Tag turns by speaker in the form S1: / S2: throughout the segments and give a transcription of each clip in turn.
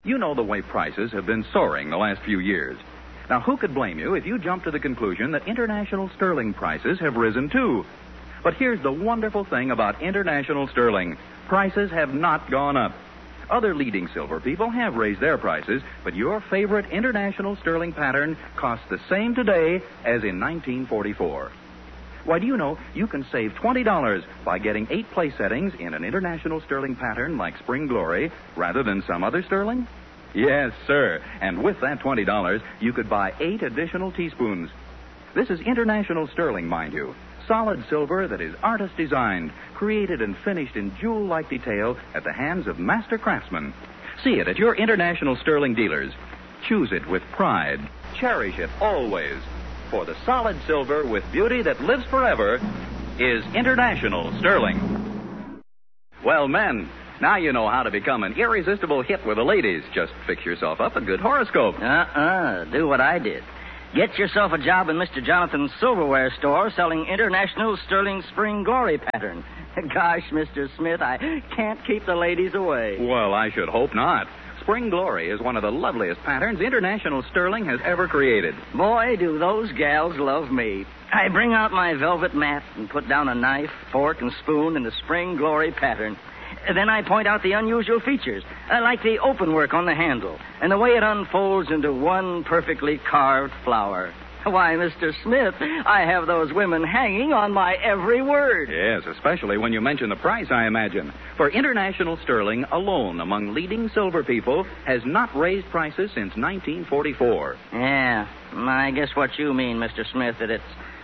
S1: You know the way prices have been soaring the last few years. Now, who could blame you if you jump to the conclusion that international sterling prices have risen too? But here's the wonderful thing about international sterling. Prices have not gone up. Other leading silver people have raised their prices, but your favorite international sterling pattern costs the same today as in 1944. Why, do you know you can save $20 by getting 8 place settings in an international sterling pattern like Spring Glory rather than some other sterling? Yes, sir. And with that $20, you could buy 8 additional teaspoons. This is international sterling, mind you. Solid silver that is artist designed, created and finished in jewel-like detail at the hands of master craftsmen. See it at your international sterling dealers. Choose it with pride. Cherish it always. For the solid silver with beauty that lives forever is international sterling. Well, men, now you know how to become an irresistible hit with the ladies. Just fix yourself up a good horoscope.
S2: Do what I did. Get yourself a job in Mr. Jonathan's silverware store selling international sterling Spring Glory pattern. Gosh, Mr. Smith, I can't keep the ladies away.
S1: Well, I should hope not. Spring Glory is one of the loveliest patterns international sterling has ever created.
S2: Boy, do those gals love me. I bring out my velvet mat and put down a knife, fork, and spoon in the Spring Glory pattern. Then I point out the unusual features, like the open work on the handle, and the way it unfolds into one perfectly carved flower. Why, Mr. Smith, I have those women hanging on my every word.
S1: Yes, especially when you mention the price, I imagine. For international sterling alone among leading silver people has not raised prices since 1944.
S2: Yeah, I guess what you mean, Mr. Smith, that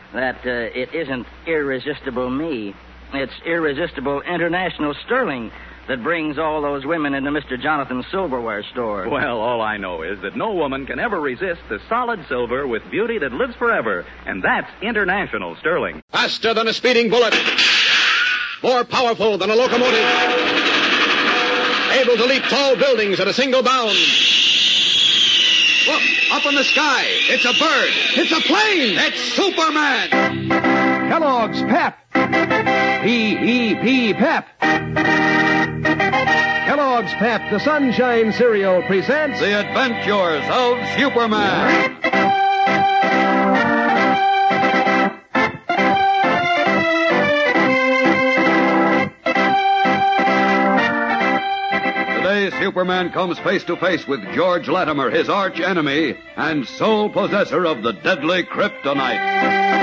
S2: it isn't irresistible me. It's irresistible international sterling that brings all those women into Mr. Jonathan's silverware store.
S1: Well, all I know is that no woman can ever resist the solid silver with beauty that lives forever, and that's international sterling.
S3: Faster than a speeding bullet. More powerful than a locomotive. Able to leap tall buildings at a single bound. Look, up in the sky. It's a bird. It's a plane. It's Superman.
S4: Kellogg's Pep. P-E-P Pep. Kellogg's Pep, the Sunshine Cereal, presents
S3: The Adventures of Superman. Today, Superman comes face to face with George Latimer, his arch enemy and sole possessor of the deadly kryptonite.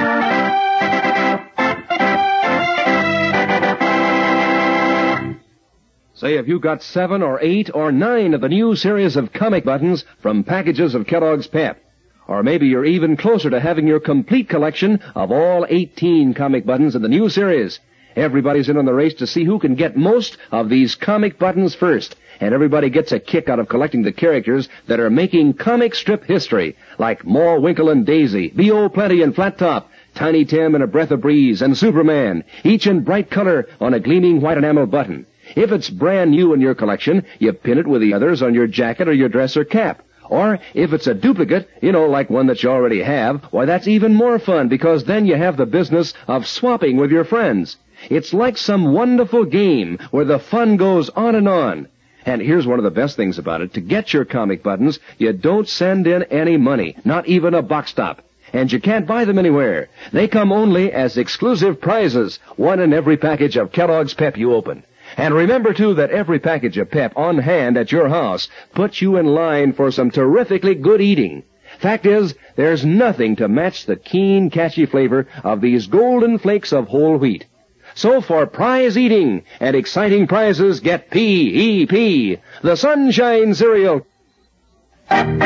S4: Say, have you got 7 or 8 or 9 of the new series of comic buttons from packages of Kellogg's Pep? Or maybe you're even closer to having your complete collection of all 18 comic buttons in the new series. Everybody's in on the race to see who can get most of these comic buttons first. And everybody gets a kick out of collecting the characters that are making comic strip history, like Moll, Winkle, and Daisy, B.O. Plenty and Flat Top, Tiny Tim and A Breath of Breeze, and Superman, each in bright color on a gleaming white enamel button. If it's brand new in your collection, you pin it with the others on your jacket or your dress or cap. Or if it's a duplicate, like one that you already have, why, that's even more fun, because then you have the business of swapping with your friends. It's like some wonderful game where the fun goes on and on. And here's one of the best things about it. To get your comic buttons, you don't send in any money, not even a box top. And you can't buy them anywhere. They come only as exclusive prizes, one in every package of Kellogg's Pep you open. And remember, too, that every package of Pep on hand at your house puts you in line for some terrifically good eating. Fact is, there's nothing to match the keen, catchy flavor of these golden flakes of whole wheat. So for prize eating and exciting prizes, get P.E.P., the Sunshine Cereal.
S3: And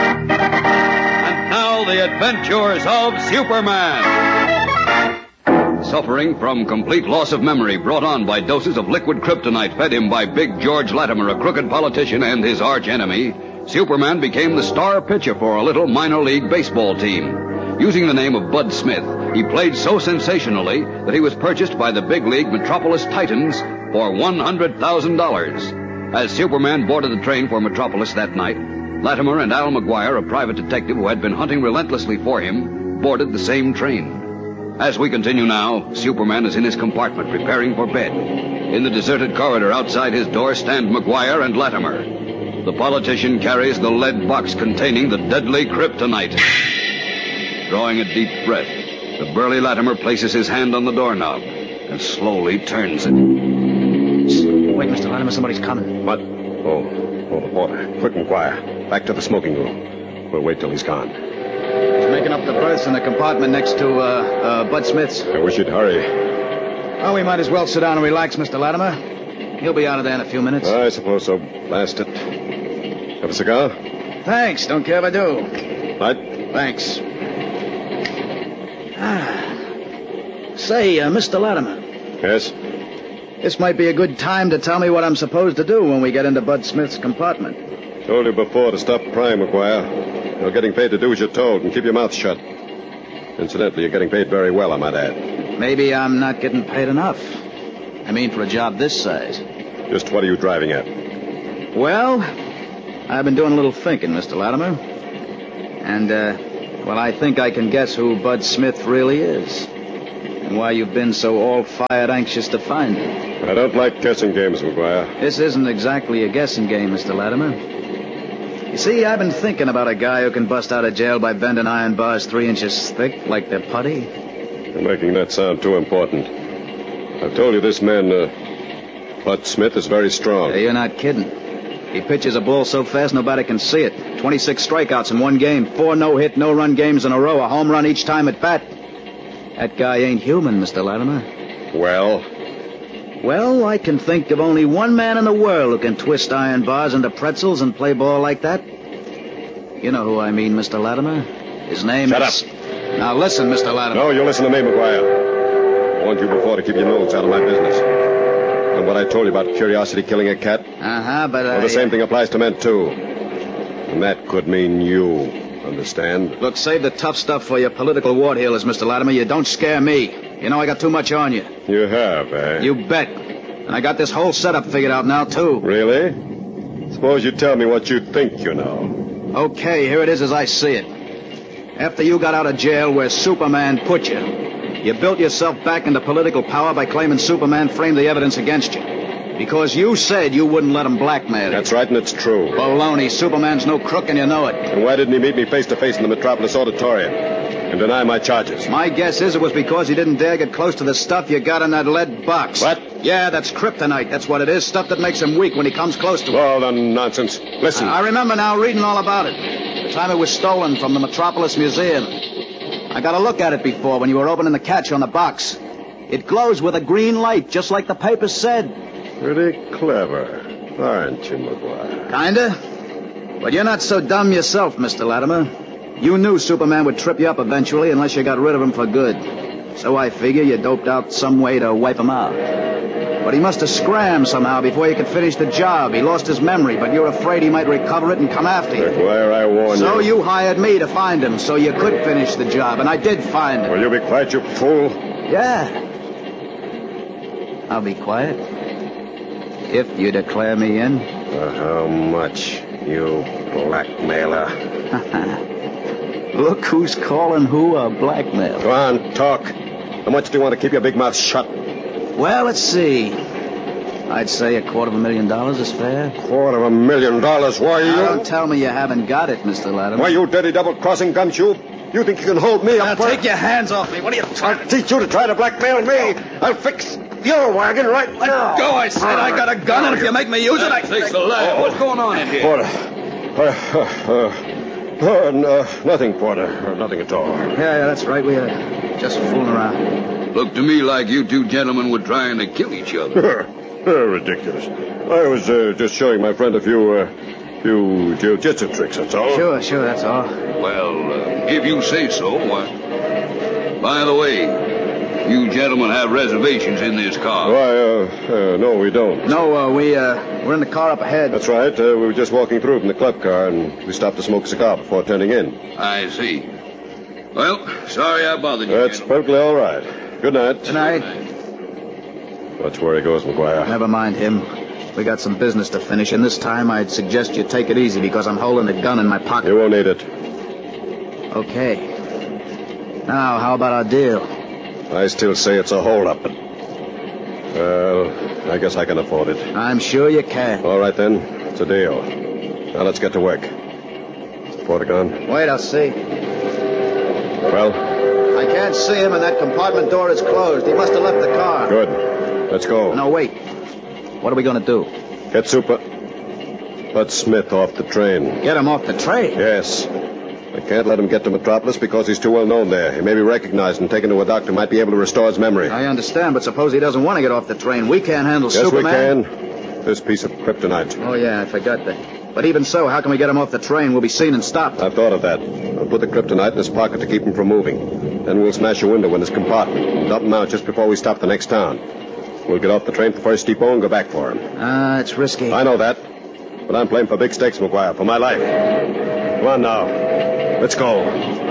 S3: now, the Adventures of Superman. Suffering from complete loss of memory brought on by doses of liquid kryptonite fed him by Big George Latimer, a crooked politician and his arch enemy, Superman became the star pitcher for a little minor league baseball team. Using the name of Bud Smith, he played so sensationally that he was purchased by the big league Metropolis Titans for $100,000. As Superman boarded the train for Metropolis that night, Latimer and Al McGuire, a private detective who had been hunting relentlessly for him, boarded the same train. As we continue now, Superman is in his compartment preparing for bed. In the deserted corridor outside his door stand McGuire and Latimer. the politician carries the lead box containing the deadly kryptonite. Drawing a deep breath, the burly Latimer places his hand on the doorknob and slowly turns it.
S2: Wait, Mr. Latimer, somebody's coming.
S5: What? Oh, the porter. Quick, McGuire. Back to the smoking room. We'll wait till he's gone.
S6: He's making up the berths in the compartment next to Bud Smith's.
S5: I wish you'd hurry.
S6: Oh, we might as well sit down and relax, Mr. Latimer. He'll be out of there in a few minutes.
S5: I suppose so. Blast it. Have a cigar?
S6: Thanks. Don't care if I do.
S5: Light?
S6: Thanks. Say, Mr. Latimer.
S5: Yes?
S6: This might be a good time to tell me what I'm supposed to do when we get into Bud Smith's compartment.
S5: Told you before to stop prying, McGuire. You're getting paid to do as you're told and keep your mouth shut. Incidentally, you're getting paid very well, I might add.
S6: Maybe I'm not getting paid enough. I mean, for a job this size.
S5: Just what are you driving at?
S6: Well, I've been doing a little thinking, Mr. Latimer. And, I think I can guess who Bud Smith really is. And why you've been so all-fired anxious to find him.
S5: I don't like guessing games, McGuire.
S6: This isn't exactly a guessing game, Mr. Latimer. You see, I've been thinking about a guy who can bust out of jail by bending iron bars 3 inches thick like they're putty.
S5: You're making that sound too important. I've told you this man, Bud Smith, is very strong.
S6: You're not kidding. He pitches a ball so fast nobody can see it. 26 strikeouts in one game, 4 no-hit, no-run games in a row, a home run each time at bat. That guy ain't human, Mr. Latimer.
S5: Well?
S6: Well, I can think of only one man in the world who can twist iron bars into pretzels and play ball like that. You know who I mean, Mr. Latimer. His name
S5: Shut
S6: is...
S5: up.
S6: Now listen, Mr. Latimer.
S5: No, you listen to me, McGuire. I warned you before to keep your nose out of my business. And what I told you about curiosity killing a cat?
S6: But
S5: well, the same thing applies to men, too. And that could mean you. Understand?
S6: Look, save the tough stuff for your political wart heelers, Mr. Latimer. You don't scare me. You know I got too much on you.
S5: You have, eh?
S6: You bet. And I got this whole setup figured out now, too.
S5: Really? Suppose you tell me what you think you know.
S6: Okay, here it is as I see it. After you got out of jail where Superman put you, you built yourself back into political power by claiming Superman framed the evidence against you. Because you said you wouldn't let him blackmail you.
S5: That's right, and it's true.
S6: Baloney. Superman's no crook, and you know it.
S5: And why didn't he meet me face-to-face in the Metropolis Auditorium and deny my charges?
S6: My guess is it was because you didn't dare get close to the stuff you got in that lead box.
S5: What?
S6: Yeah, that's kryptonite. That's what it is. Stuff that makes him weak when he comes close to it.
S5: All the nonsense. Listen.
S6: I remember now reading all about it. The time it was stolen from the Metropolis Museum. I got a look at it before when you were opening the catch on the box. It glows with a green light, just like the papers said.
S5: Pretty clever, aren't you, McGuire?
S6: Kinda. But you're not so dumb yourself, Mr. Latimer. You knew Superman would trip you up eventually unless you got rid of him for good. So I figure you doped out some way to wipe him out. But he must have scrammed somehow before you could finish the job. He lost his memory, but you're afraid he might recover it and come after you.
S5: McGuire, I warn you.
S6: So you hired me to find him so you could finish the job, and I did find him.
S5: Will you be quiet, you fool?
S6: Yeah. I'll be quiet. If you declare me in.
S5: How much, you blackmailer?
S6: Look who's calling who a blackmailer.
S5: Go on, talk. How much do you want to keep your big mouth shut?
S6: Well, let's see. I'd say $250,000 is fair.
S5: $250,000? Why, you...
S6: Don't tell me you haven't got it, Mr. Latimer.
S5: Why, you dirty double-crossing gumshoe? You think you can hold me up?
S6: Now, take your hands off me. What are you trying to...
S5: I'll teach you to try to blackmail me. I'll fix your wagon right now.
S6: Go, I said. I got a gun, and if you make me use it, I...
S3: Takes the lad. What's going on in here?
S5: Porter. Nothing, Porter. Nothing at all.
S6: Yeah, that's right. We just fooling around.
S3: Looked to me like you two gentlemen were trying to kill each other.
S5: Ridiculous. I was just showing my friend a few jiu-jitsu tricks, that's all.
S6: Sure, that's all.
S3: Well, if you say so, why... By the way, you gentlemen have reservations in this car.
S5: Why, no, we don't.
S6: No, we're in the car up ahead.
S5: That's right. We were just walking through from the club car, and we stopped to smoke a cigar before turning in.
S3: I see. Well, sorry I bothered you.
S5: That's perfectly all right. Good night.
S6: Good night.
S5: Watch where he goes, McGuire.
S6: Never mind him. We got some business to finish, and this time I'd suggest you take it easy because I'm holding a gun in my pocket.
S5: You won't need it.
S6: Okay. Now, how about our deal?
S5: I still say it's a hold-up, but... Well, I guess I can afford it.
S6: I'm sure you can.
S5: All right, then. It's a deal. Now let's get to work. Is the porter gone?
S6: Wait, I'll see.
S5: Well,
S6: I can't see him, and that compartment door is closed. He must have left the car.
S5: good. Let's go.
S6: No, wait. What are we going to do?
S5: Get Super. Bud Smith off the train.
S6: Get him off the train?
S5: Yes. I can't let him get to Metropolis because he's too well known there. He may be recognized and taken to a doctor, might be able to restore his memory.
S6: I understand, but suppose he doesn't want to get off the train. We can't handle
S5: Yes,
S6: Superman.
S5: we can. This piece of kryptonite.
S6: Oh, yeah, I forgot that. But even so, how can we get him off the train? We'll be seen and stopped.
S5: I've thought of that. I'll put the kryptonite in his pocket to keep him from moving. Then we'll smash a window in his compartment and dump him out just before we stop the next town. We'll get off the train at the first depot and go back for him.
S6: It's risky.
S5: I know that. But I'm playing for big stakes, McGuire, for my life. Come on now. Let's go.